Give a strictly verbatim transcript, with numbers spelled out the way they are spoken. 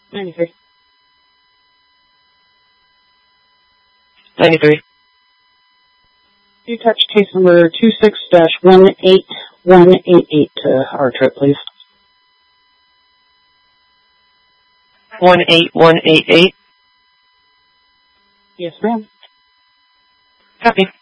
ninety-three. ninety-three. You touch case number two six dash one eight one eight eight to our trip, please. one eight one eight eight. Yes, ma'am. Copy.